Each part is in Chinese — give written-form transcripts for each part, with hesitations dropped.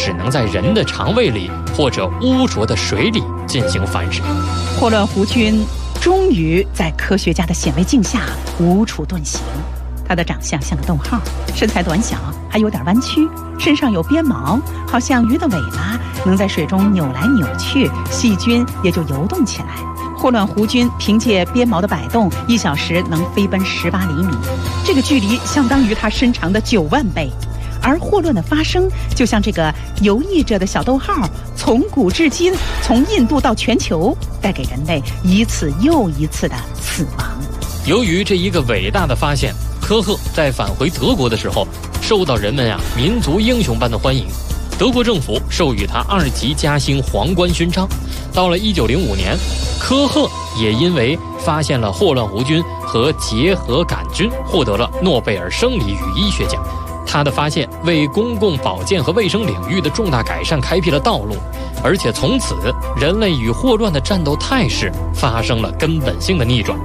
只能在人的肠胃里或者污浊的水里进行繁殖。 霍乱弧菌终于在科学家的显微镜下无处遁形。它的长相像个逗号，身材短小，还有点弯曲，身上有鞭毛，好像鱼的尾巴，能在水中扭来扭去，细菌也就游动起来。霍乱弧菌凭借鞭毛的摆动，1小时能飞奔18厘米，这个距离相当于它身长的9万倍。而霍乱的发生就像这个游弋着的小逗号，从古至今，从印度到全球，带给人类一次又一次的死亡。 由于这一个伟大的发现，科赫在返回德国的时候，受到人们民族英雄般的欢迎。德国政府授予他2级加薪皇冠勋章。到了1905年，科赫也因为发现了霍乱弧菌和结核杆菌，获得了诺贝尔生理与医学奖。他的发现为公共保健和卫生领域的重大改善开辟了道路，而且从此人类与霍乱的战斗态势发生了根本性的逆转。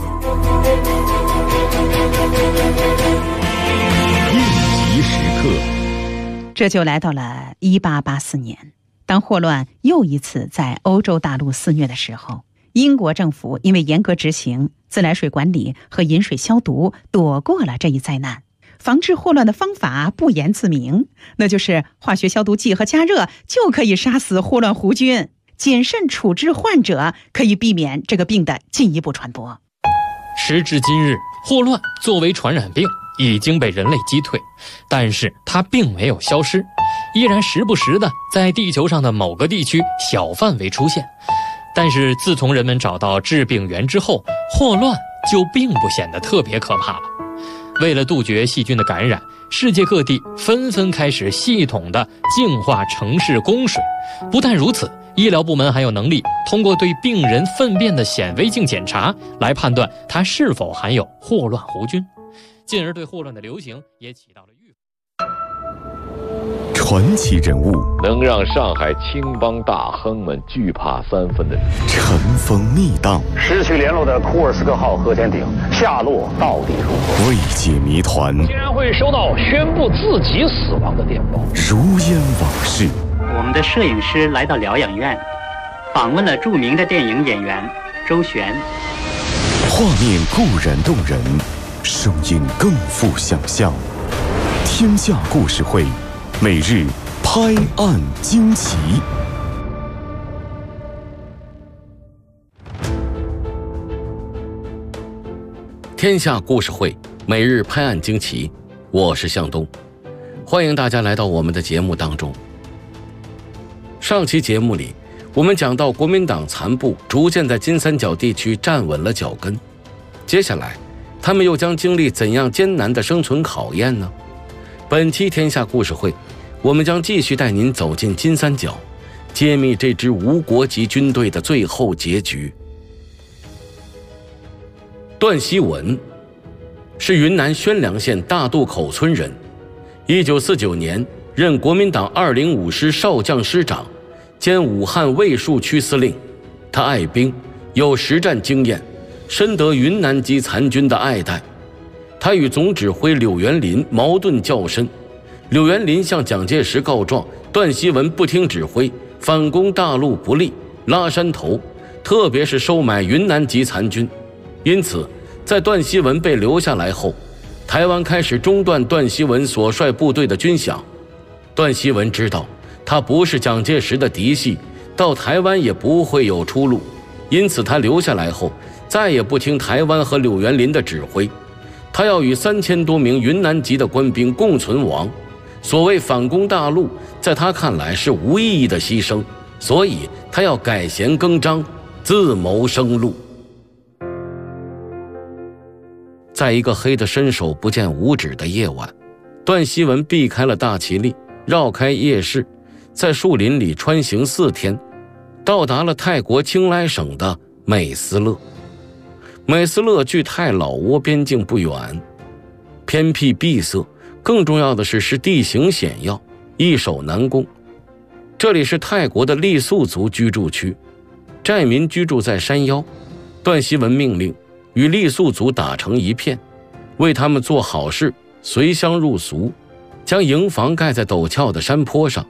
应急时刻， 这就来到了1884年，当霍乱又一次在欧洲大陆肆虐的时候，英国政府因为严格执行自来水管理和饮水消毒，躲过了这一灾难。防治霍乱的方法不言自明，那就是化学消毒剂和加热就可以杀死霍乱弧菌，谨慎处置患者可以避免这个病的进一步传播。 时至今日，霍乱作为传染病已经被人类击退，但是它并没有消失，依然时不时的在地球上的某个地区小范围出现。但是自从人们找到致病源之后，霍乱就并不显得特别可怕了。为了杜绝细菌的感染，世界各地纷纷开始系统的净化城市供水。不但如此，医疗部门还有能力通过对病人粪便的显微镜检查来判断它是否含有霍乱弧菌，进而对霍乱的流行也起到了预防。 传奇人物， 能让上海青帮大亨们惧怕3分的人， 尘封密档， 失去联络的库尔斯克号核潜艇下落到底如何？ 未解谜团， 竟然会收到宣布自己死亡的电报， 如烟往事。 我们的摄影师来到疗养院，访问了著名的电影演员周璇。 画面固然动人，声音更富想象。天下故事会，每日拍案惊奇。 天下故事会，每日拍案惊奇，我是向东，欢迎大家来到我们的节目当中。上期节目里，我们讲到国民党残部逐渐在金三角地区站稳了脚跟，接下来他们又将经历怎样艰难的生存考验呢？本期天下故事会，我们将继续带您走进金三角，揭秘这支无国籍军队的最后结局。段希文是云南宣良县大渡口村人，1949年任国民党205师少将师长，兼武汉卫戍区司令。他爱兵，有实战经验，深得云南籍残军的爱戴。他与总指挥柳元林矛盾较深，柳元林向蒋介石告状，段希文不听指挥，反攻大陆不利，拉山头，特别是收买云南籍残军。因此在段希文被留下来后，台湾开始中断段希文所率部队的军饷。段希文知道他不是蒋介石的嫡系，到台湾也不会有出路，因此他留下来后再也不听台湾和柳元林的指挥，他要与3000多名云南籍的官兵共存亡。所谓反攻大陆，在他看来是无意义的牺牲，所以他要改弦更张，自谋生路。在一个黑得伸手不见五指的夜晚，段希文避开了大其力，绕开夜市，在树林里穿行4天，到达了泰国清莱省的美斯乐。美斯乐距泰老挝边境不远，偏僻闭塞，更重要的是地形险要，易守难攻。这里是泰国的傈僳族居住区，寨民居住在山腰。段希文命令与傈僳族打成一片，为他们做好事，随乡入俗，将营房盖在陡峭的山坡上，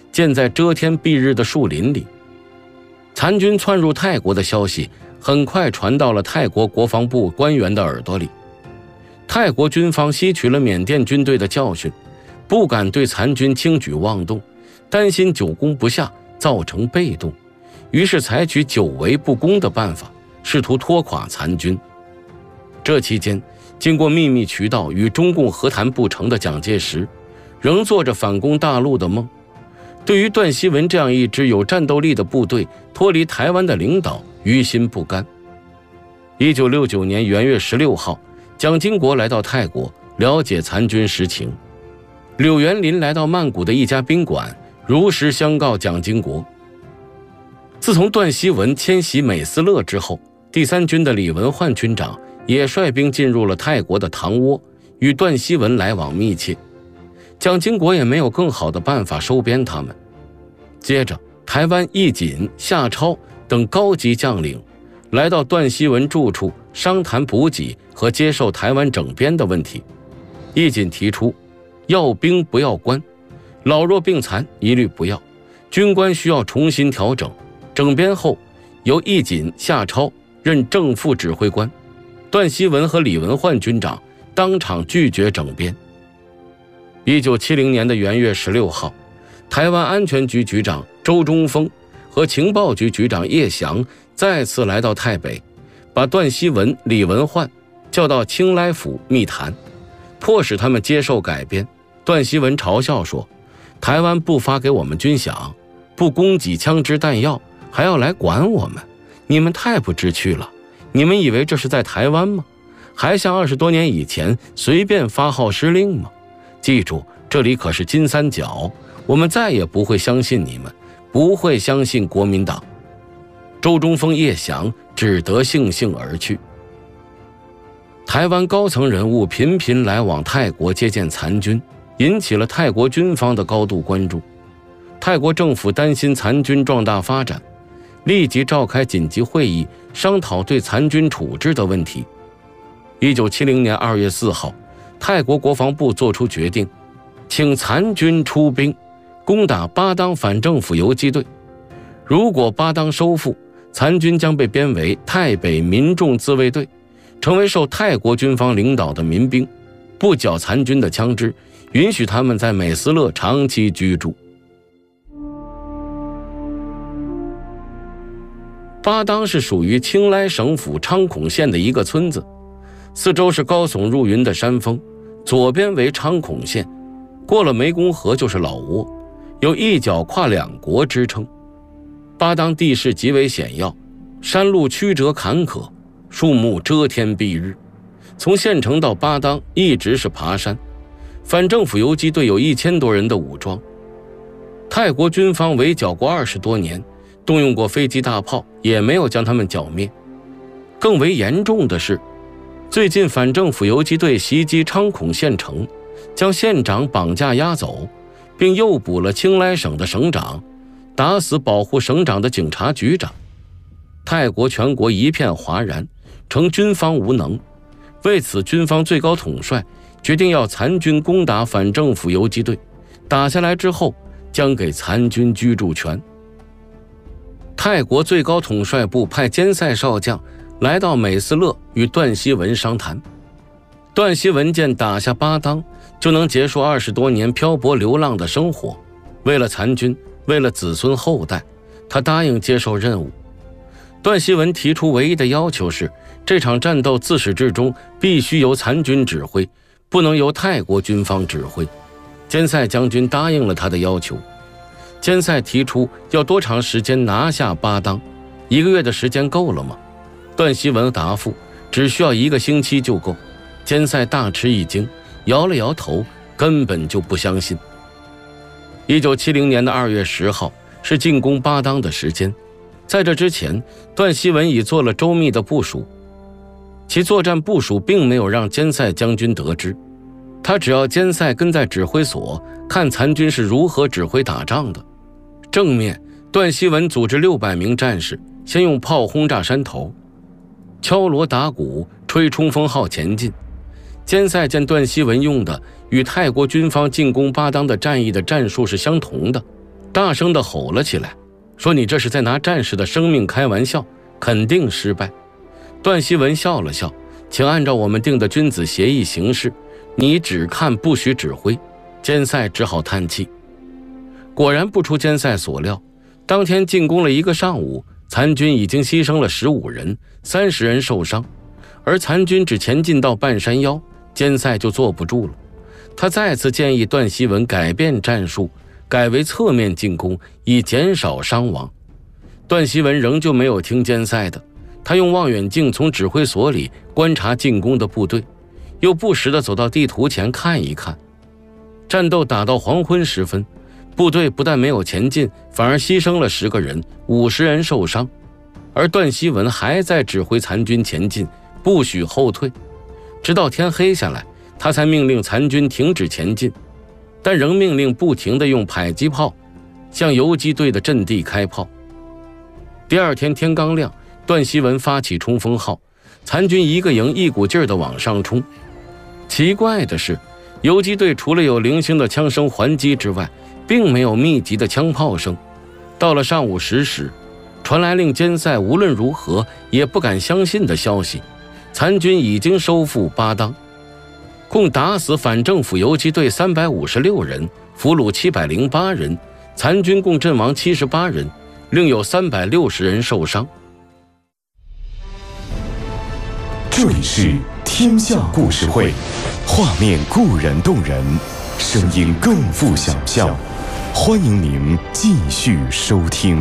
建在遮天蔽日的树林里。残军窜入泰国的消息很快传到了泰国国防部官员的耳朵里。泰国军方吸取了缅甸军队的教训，不敢对残军轻举妄动，担心久攻不下造成被动，于是采取久围不攻的办法，试图拖垮残军。这期间，经过秘密渠道与中共和谈不成的蒋介石，仍做着反攻大陆的梦。对于段希文这样一支有战斗力的部队脱离台湾的领导于心不甘。1969年元月16号，蒋经国来到泰国了解残军实情。柳元林来到曼谷的一家宾馆，如实相告蒋经国。自从段希文迁徙美斯乐之后，第3军的李文焕军长也率兵进入了泰国的唐窝，与段希文来往密切。蒋经国也没有更好的办法收编他们。接着，台湾义锦、夏超等高级将领来到段希文住处商谈补给和接受台湾整编的问题。义锦提出要兵不要官，老弱病残一律不要，军官需要重新调整。整编后由义锦、夏超任正副指挥官，段希文和李文焕军长当场拒绝整编。1970年的元月16号，台湾安全局局长周中峰和情报局局长叶翔再次来到台北，把段希文、李文焕叫到清莱府密谈，迫使他们接受改编。段希文嘲笑说，台湾不发给我们军饷，不供给枪支弹药，还要来管我们，你们太不知趣了，你们以为这是在台湾吗？还像20多年以前随便发号施令吗？记住，这里可是金三角，我们再也不会相信你们，不会相信国民党。周中峰、叶翔只得悻悻而去。台湾高层人物频频来往泰国接见残军，引起了泰国军方的高度关注。泰国政府担心残军壮大发展，立即召开紧急会议，商讨对残军处置的问题。1970年2月4号，泰国国防部作出决定，请残军出兵攻打巴当反政府游击队。如果巴当收复，残军将被编为泰北民众自卫队，成为受泰国军方领导的民兵，不缴残军的枪支，允许他们在美斯乐长期居住。巴当是属于清莱省府昌孔县的一个村子，四周是高耸入云的山峰，左边为昌孔县，过了湄公河就是老挝，有一脚跨两国之称。巴当地势极为险要，山路曲折坎坷，树木遮天蔽日，从县城到巴当一直是爬山。反政府游击队有1000多人的武装，泰国军方围剿过20多年，动用过飞机大炮，也没有将他们剿灭。更为严重的是，最近反政府游击队袭击昌孔县城，将县长绑架押走，并诱捕了清莱省的省长，打死保护省长的警察局长。泰国全国一片哗然，称军方无能。为此，军方最高统帅决定要残军攻打反政府游击队，打下来之后将给残军居住权。泰国最高统帅部派监塞少将来到美斯乐与段希文商谈。段希文见打下巴当就能结束20多年漂泊流浪的生活，为了残军，为了子孙后代，他答应接受任务。段希文提出唯一的要求是，这场战斗自始至终必须由残军指挥，不能由泰国军方指挥。监塞将军答应了他的要求。监塞提出要多长时间拿下巴当，1个月的时间够了吗？段希文答复，只需要1个星期就够。监塞大吃一惊，摇了摇头，根本就不相信。1970年的2月10号是进攻巴当的时间，在这之前，段希文已做了周密的部署。其作战部署并没有让监塞将军得知，他只要监塞跟在指挥所，看残军是如何指挥打仗的。正面，段希文组织600名战士，先用炮轰炸山头，敲锣打鼓，吹冲锋号前进。监塞见段希文用的与泰国军方进攻巴当的战役的战术是相同的， 大声地吼了起来，说你这是在拿战士的生命开玩笑，肯定失败。段希文笑了笑，请按照我们定的君子协议行事，你只看不许指挥。监塞只好叹气。果然不出监塞所料，当天进攻了一个上午，残军已经牺牲了15人，30人受伤，而残军只前进到半山腰，监塞就坐不住了。他再次建议段希文改变战术，改为侧面进攻，以减少伤亡。段希文仍旧没有听监塞的，他用望远镜从指挥所里观察进攻的部队，又不时地走到地图前看一看。战斗打到黄昏时分，部队不但没有前进，反而牺牲了10个人，50人受伤，而段希文还在指挥残军前进，不许后退。直到天黑下来，他才命令残军停止前进，但仍命令不停地用迫击炮向游击队的阵地开炮。第二天天刚亮，段希文发起冲锋号，残军一个营一股劲儿地往上冲。奇怪的是，游击队除了有零星的枪声还击之外，并没有密集的枪炮声。到了上午10时，传来令监塞无论如何也不敢相信的消息，残军已经收复巴当，共打死反政府游击队356人，俘虏708人，残军共阵亡78人，另有360人受伤。 这里是天下故事会，画面固然动人，声音更富想象。欢迎您继续收听。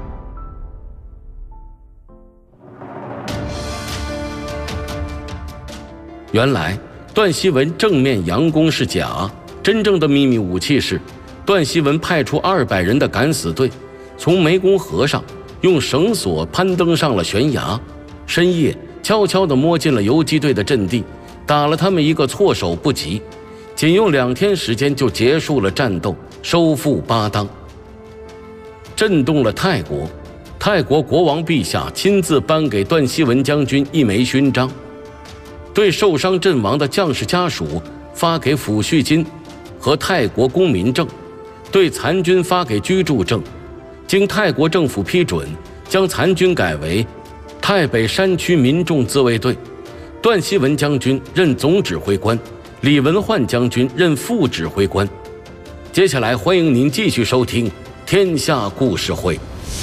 原来段希文正面佯攻是假，真正的秘密武器是段希文派出200人的敢死队，从湄公河上用绳索攀登上了悬崖，深夜悄悄地摸进了游击队的阵地，打了他们一个措手不及，仅用2天时间就结束了战斗，收复巴当，震动了泰国。泰国国王陛下亲自颁给段希文将军1枚勋章，对受伤阵亡的将士家属发给抚恤金和泰国公民证，对残军发给居住证。经泰国政府批准，将残军改为泰北山区民众自卫队，段希文将军任总指挥官，李文焕将军任副指挥官。接下来欢迎您继续收听天下故事会。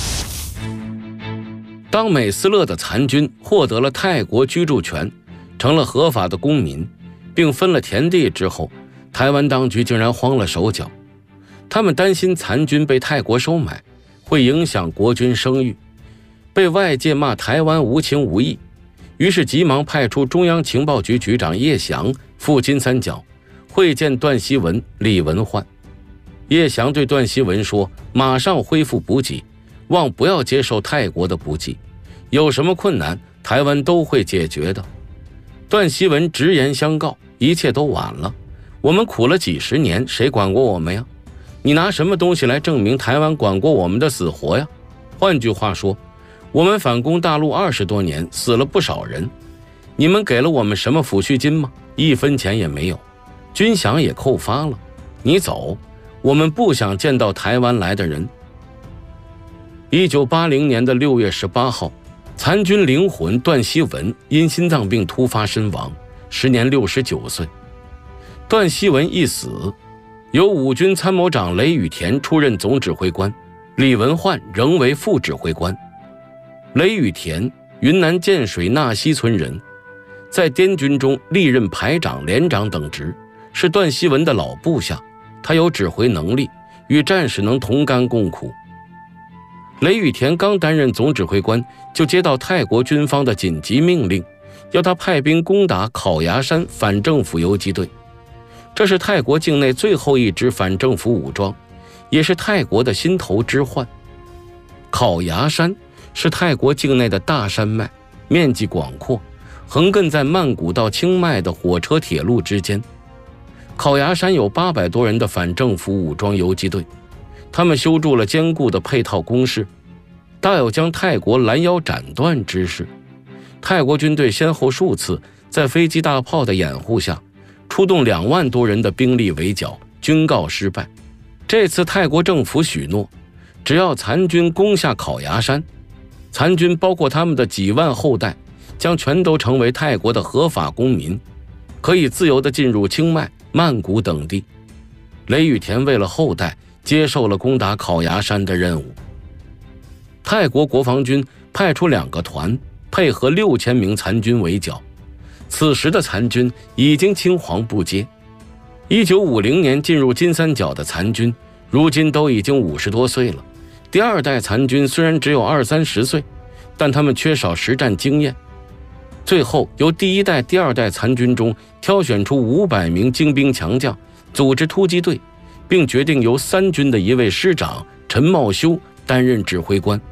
当美斯勒的残军获得了泰国居住权，成了合法的公民，并分了田地之后，台湾当局竟然慌了手脚。他们担心残军被泰国收买会影响国军声誉，被外界骂台湾无情无义，于是急忙派出中央情报局局长叶翔赴金三角会见段希文、李文焕。叶翔对段希文说，马上恢复补给，望不要接受泰国的补给，有什么困难台湾都会解决的。段希文直言相告，一切都晚了，我们苦了几十年，谁管过我们呀？你拿什么东西来证明台湾管过我们的死活呀？换句话说，我们反攻大陆20多年，死了不少人，你们给了我们什么抚恤金吗？1分钱也没有，军饷也扣发了，你走，我们不想见到台湾来的人。1980年的6月18号，残军灵魂段希文因心脏病突发身亡，时年69岁。段希文一死，由5军参谋长雷雨田出任总指挥官，李文焕仍为副指挥官。雷雨田，云南建水纳西村人，在滇军中历任排长、连长等职，是段希文的老部下，他有指挥能力，与战士能同甘共苦。雷雨田刚担任总指挥官，就接到泰国军方的紧急命令，要他派兵攻打考牙山反政府游击队。这是泰国境内最后一支反政府武装，也是泰国的心头之患。考牙山是泰国境内的大山脉，面积广阔，横亘在曼谷到清迈的火车铁路之间。考牙山有800多人的反政府武装游击队，他们修筑了坚固的配套工事，大有将泰国拦腰斩断之势。泰国军队先后数次在飞机大炮的掩护下，出动2万多人的兵力围剿，均告失败。这次泰国政府许诺只要残军攻下考牙山，残军包括他们的几万后代将全都成为泰国的合法公民，可以自由地进入清迈、曼谷等地。雷雨田为了后代接受了攻打考牙山的任务。泰国国防军派出2个团，配合6000名残军围剿。此时的残军已经青黄不接。1950年进入金三角的残军，如今都已经50多岁了。第2代残军虽然只有20-30岁，但他们缺少实战经验。最后由第1代、第2代残军中挑选出500名精兵强将，组织突击队，并决定由3军的一位师长陈茂修担任指挥官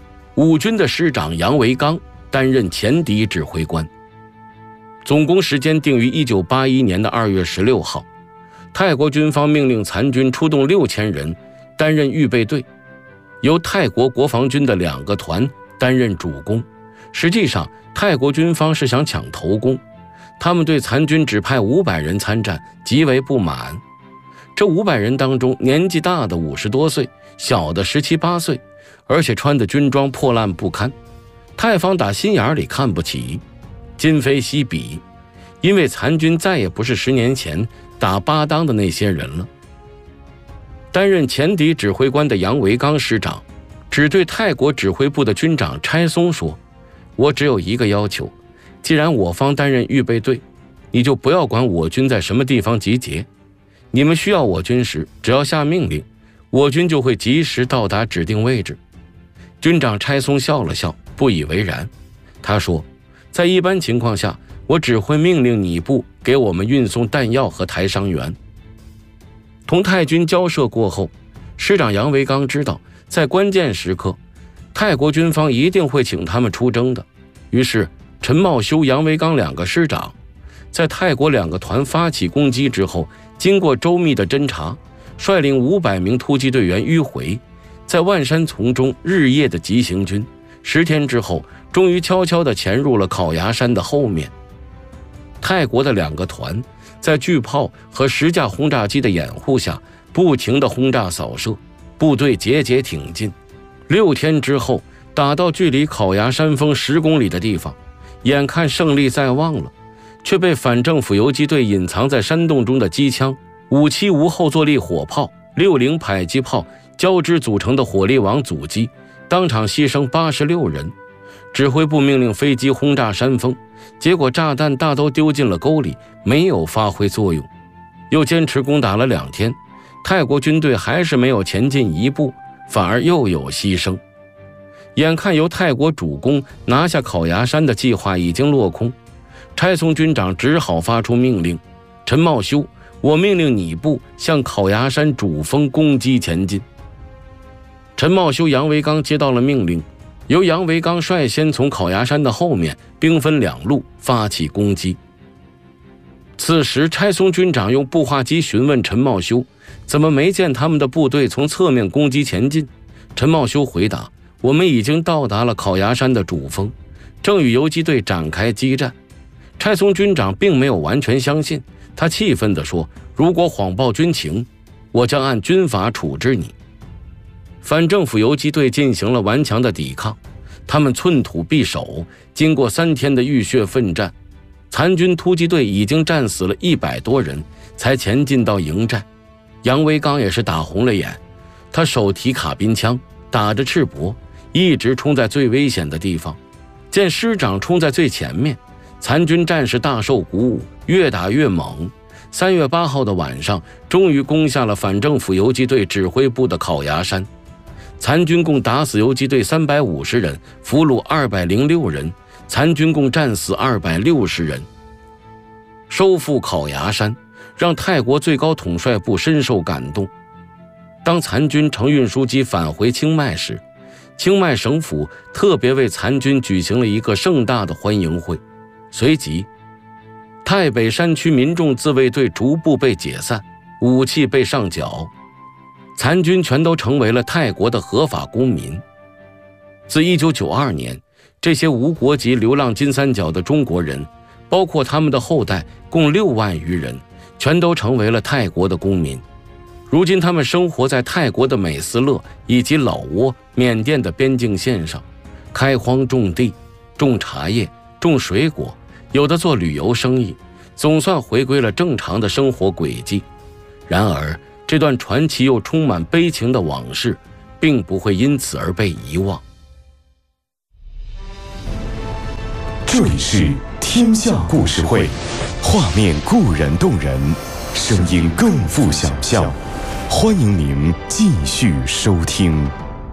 ，5军的师长杨维刚担任前敌指挥官。总攻时间定于1981年的2月16号。泰国军方命令残军出动6000人担任预备队，由泰国国防军的2个团担任主攻。实际上，泰国军方是想抢头功，他们对残军只派500人参战极为不满。这500人当中，年纪大的50多岁，小的17、18岁，而且穿的军装破烂不堪。泰方打心眼里看不起，今非昔比，因为残军再也不是10年前打巴当的那些人了。担任前敌指挥官的杨维刚师长只对泰国指挥部的军长差松说：“我只有一个要求，既然我方担任预备队，你就不要管我军在什么地方集结，你们需要我军时，只要下命令，我军就会及时到达指定位置。”军长差松笑了笑，不以为然。他说：“在一般情况下，我只会命令你部给我们运送弹药和抬伤员。”同泰军交涉过后，师长杨维刚知道，在关键时刻，泰国军方一定会请他们出征的。于是，陈茂修、杨维刚2个师长，在泰国2个团发起攻击之后，经过周密的侦查，率领500名突击队员迂回，在万山丛中日夜的急行军，10天之后，终于悄悄地潜入了考牙山的后面。泰国的2个团在巨炮和10架轰炸机的掩护下，不停地轰炸扫射，部队节节挺进。6天之后，打到距离考牙山峰10公里的地方，眼看胜利在望了，却被反政府游击队隐藏在山洞中的机枪、575无后坐力火炮、60迫击炮交织组成的火力网阻击，当场牺牲86人。指挥部命令飞机轰炸山峰，结果炸弹大都丢进了沟里，没有发挥作用。又坚持攻打了2天，泰国军队还是没有前进一步，反而又有牺牲。眼看由泰国主攻拿下考牙山的计划已经落空，差松军长只好发出命令：陈茂修，我命令你部向考牙山主峰攻击前进。陈茂修、杨维刚接到了命令，由杨维刚率先从考牙山的后面兵分2路发起攻击。此时差松军长用步话机询问陈茂修，怎么没见他们的部队从侧面攻击前进？陈茂修回答：我们已经到达了考牙山的主峰，正与游击队展开激战。差松军长并没有完全相信，他气愤地说：如果谎报军情，我将按军法处置你。反政府游击队进行了顽强的抵抗，他们寸土必守，经过3天的浴血奋战，残军突击队已经战死了100多人，才前进到营寨。杨维刚也是打红了眼，他手提卡宾枪，打着赤膊，一直冲在最危险的地方。见师长冲在最前面，残军战士大受鼓舞，越打越猛。3月8号的晚上，终于攻下了反政府游击队指挥部的考牙山。残军共打死游击队350人，俘虏206人，残军共战死260人。收复考牙山，让泰国最高统帅部深受感动。当残军乘运输机返回清迈时，清迈省府特别为残军举行了一个盛大的欢迎会。随即，泰北山区民众自卫队逐步被解散，武器被上缴，残军全都成为了泰国的合法公民。自1992年，这些无国籍流浪金三角的中国人，包括他们的后代，共6万余人，全都成为了泰国的公民。 如今他们生活在泰国的美斯乐以及老挝、缅甸的边境线上，开荒种地，种茶叶，种水果，有的做旅游生意，总算回归了正常的生活轨迹。然而，这段传奇又充满悲情的往事，并不会因此而被遗忘。 这里是天下故事会，画面固然动人，声音更富想象。欢迎您继续收听。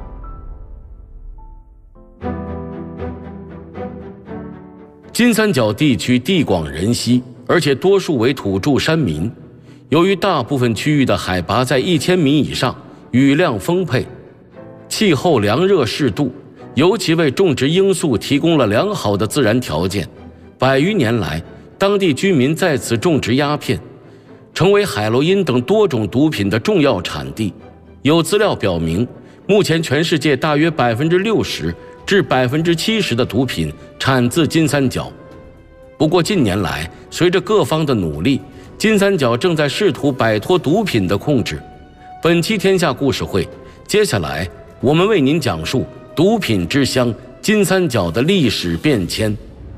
金三角地区地广人稀，而且多数为土著山民。由于大部分区域的海拔在1000米以上，雨量丰沛，气候凉热适度，尤其为种植罂粟提供了良好的自然条件。100余年来，当地居民在此种植鸦片，成为海洛因等多种毒品的重要产地。有资料表明，目前全世界大约60%至70%的毒品产自金三角。不过近年来，随着各方的努力，金三角正在试图摆脱毒品的控制。本期天下故事会，接下来我们为您讲述毒品之乡金三角的历史变迁。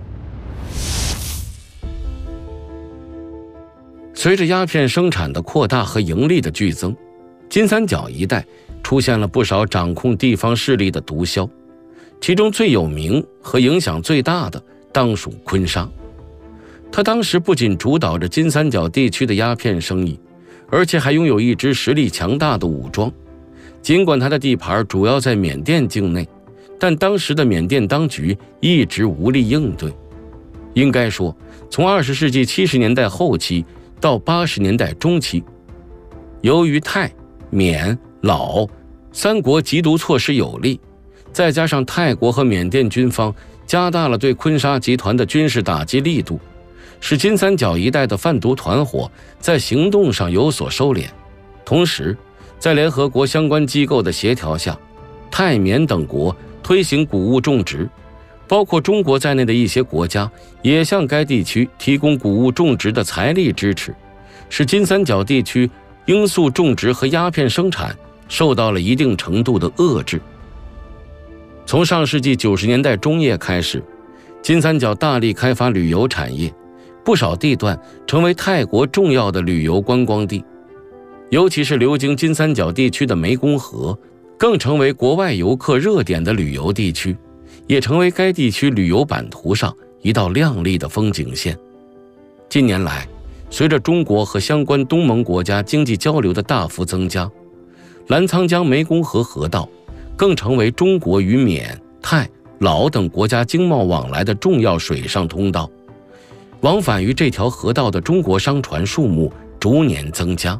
随着鸦片生产的扩大和盈利的剧增，金三角一带出现了不少掌控地方势力的毒枭，其中最有名和影响最大的当属坤沙。他当时不仅主导着金三角地区的鸦片生意，而且还拥有一支实力强大的武装。尽管他的地盘主要在缅甸境内，但当时的缅甸当局一直无力应对。应该说，从20世纪70年代后期到80年代中期，由于泰、缅、老三国缉毒措施有力，再加上泰国和缅甸军方加大了对坤沙集团的军事打击力度，使金三角一带的贩毒团伙在行动上有所收敛。同时，在联合国相关机构的协调下，泰缅等国推行谷物种植，包括中国在内的一些国家也向该地区提供谷物种植的财力支持，使金三角地区罂粟种植和鸦片生产受到了一定程度的遏制。从上世纪90年代中叶开始，金三角大力开发旅游产业，不少地段成为泰国重要的旅游观光地，尤其是流经金三角地区的湄公河，更成为国外游客热点的旅游地区，也成为该地区旅游版图上一道亮丽的风景线。近年来，随着中国和相关东盟国家经济交流的大幅增加，澜沧江湄公河河道更成为中国与缅、泰、老等国家经贸往来的重要水上通道。往返于这条河道的中国商船数目逐年增加。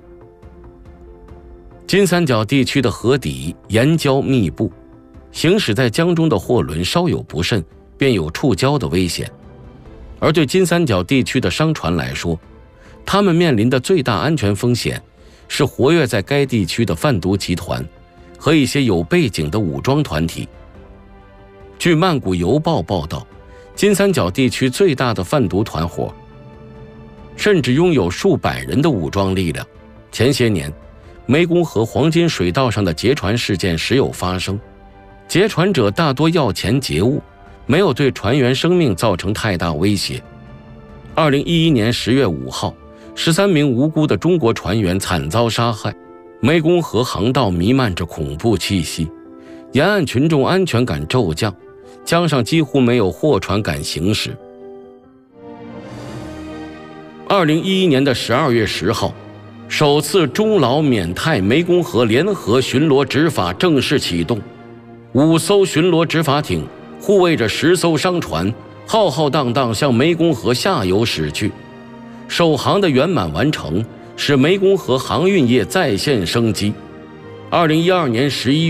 金三角地区的河底岩礁密布，行驶在江中的货轮稍有不慎便有触礁的危险。而对金三角地区的商船来说，他们面临的最大安全风险是活跃在该地区的贩毒集团和一些有背景的武装团体。据曼谷邮报报道，金三角地区最大的贩毒团伙甚至拥有数百人的武装力量。前些年，湄公河黄金水道上的劫船事件时有发生，劫船者大多要钱劫物，没有对船员生命造成太大威胁。2011年10月5号，13名无辜的中国船员惨遭杀害。湄公河航道弥漫着恐怖气息，沿岸群众安全感骤降，江上几乎没有货船敢行驶。2011年的12月10号，首次中老缅泰湄公河联合巡逻执法正式启动，5艘巡逻执法艇护卫着10艘商船，浩浩荡荡向湄公河下游驶去。首航的圆满完成，使湄公河航运业再现生机。2012年11月